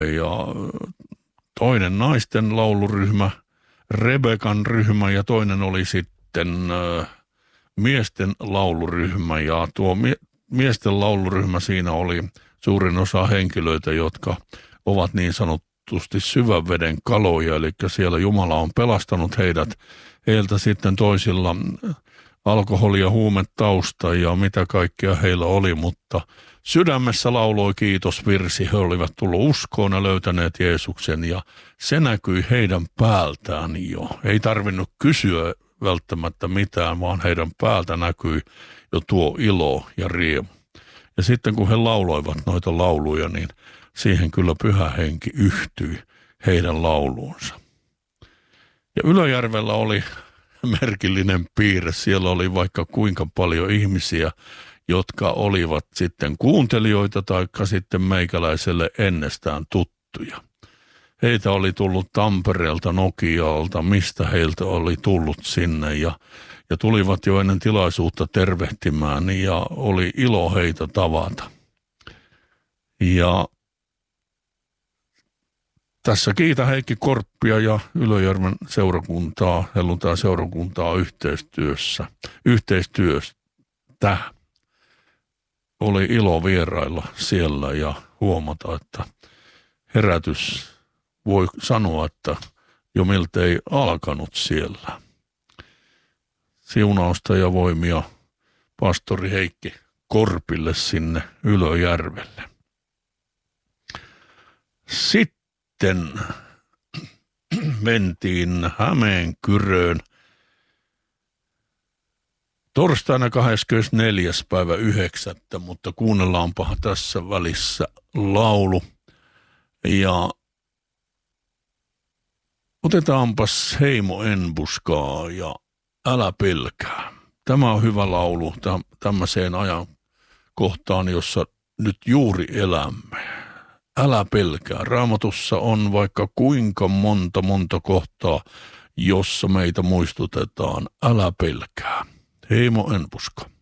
Ja toinen naisten lauluryhmä, Rebekan ryhmä, ja toinen oli sitten miesten lauluryhmä. Ja tuo miesten lauluryhmä, siinä oli suurin osa henkilöitä, jotka ovat niin sanottusti syvän veden kaloja, eli siellä Jumala on pelastanut heiltä sitten toisilla alkoholi- ja huumetausta ja mitä kaikkea heillä oli, mutta sydämessä lauloi kiitosvirsi. He olivat tullut uskoon ja löytäneet Jeesuksen, ja se näkyi heidän päältään jo. Ei tarvinnut kysyä välttämättä mitään, vaan heidän päältä näkyi jo tuo ilo ja riemu. Ja sitten kun he lauloivat noita lauluja, niin siihen kyllä Pyhä Henki yhtyi heidän lauluunsa. Ja Ylöjärvellä oli merkillinen piirre. Siellä oli vaikka kuinka paljon ihmisiä, jotka olivat sitten kuuntelijoita tai sitten meikäläiselle ennestään tuttuja. Heitä oli tullut Tampereelta, Nokialta, mistä heiltä oli tullut sinne ja tulivat jo ennen tilaisuutta tervehtimään ja oli ilo heitä tavata. Ja tässä kiitä Heikki Korppia ja Ylöjärven seurakuntaa, helluntai-seurakuntaa yhteistyöstä. Oli ilo vierailla siellä ja huomata, että herätys voi sanoa, että jo miltei alkanut siellä. Siunausta ja voimia pastori Heikki Korpille sinne Ylöjärvelle. Sitten mentiin Hämeenkyröön torstaina 24.9., mutta kuunnellaanpa tässä välissä laulu. Ja otetaanpas Heimo Enbuskaa ja Älä pelkää. Tämä on hyvä laulu tämmöiseen ajan kohtaan, jossa nyt juuri elämme. Älä pelkää. Raamatussa on vaikka kuinka monta kohtaa, jossa meitä muistutetaan. Älä pelkää. Heimo Enbuska.